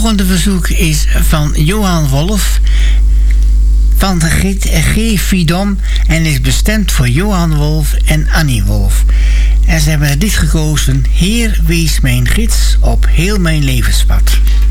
volgende verzoek is van Johan Wolf van de G. Vidom en is bestemd voor Johan Wolf en Annie Wolf. En ze hebben dit gekozen: Heer, wees mijn gids op heel mijn levenspad.